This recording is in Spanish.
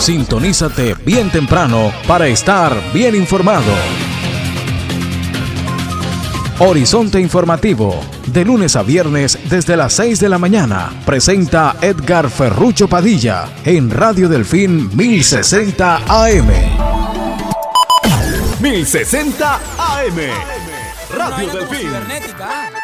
Sintonízate bien temprano para estar bien informado. Horizonte Informativo, de lunes a viernes desde las 6 de la mañana, presenta Edgar Ferrucho Padilla en Radio Delfín 1060 AM. 1060 AM. Radio Delfín.